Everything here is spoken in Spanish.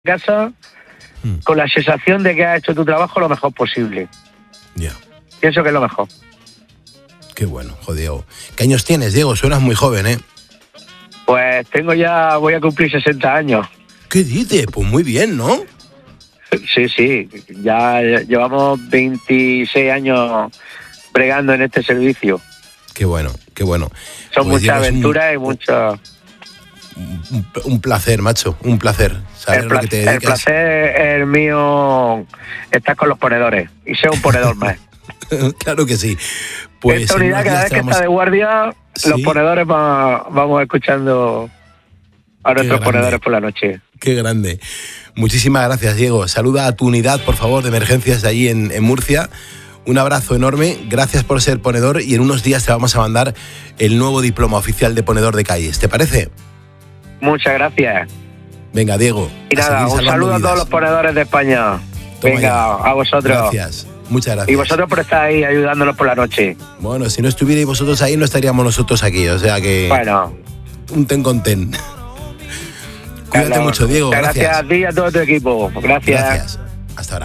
casa con la sensación de que has hecho tu trabajo lo mejor posible. Ya. Pienso que es lo mejor. Qué bueno, joder, Diego. ¿Qué años tienes, Diego? Suenas muy joven, ¿eh? Pues voy a cumplir 60 años. ¿Qué dices? Pues muy bien, ¿no? Sí, ya llevamos 26 años bregando en este servicio. Qué bueno, qué bueno. Son Pues muchas aventuras y muchas... Un placer, macho, un placer saber lo que te dedicas. El placer es mío estar con los ponedores y ser un ponedor más. Claro que sí. Pues esta unidad, cada vez que está de guardia, ¿sí? Los ponedores vamos escuchando a nuestros ponedores por la noche. Qué grande. Muchísimas gracias, Diego. Saluda a tu unidad, por favor, de emergencias de allí en Murcia. Un abrazo enorme, gracias por ser ponedor y en unos días te vamos a mandar el nuevo diploma oficial de ponedor de calles. ¿Te parece? Muchas gracias. Venga, Diego. Y nada, un saludo a todos los ponedores de España. Venga, a vosotros. Gracias, muchas gracias. Y vosotros por estar ahí ayudándonos por la noche. Bueno, si no estuvierais vosotros ahí, no estaríamos nosotros aquí, o sea que... Bueno. Un ten con ten. Cuídate mucho, Diego. Gracias a ti y a todo tu equipo. Gracias.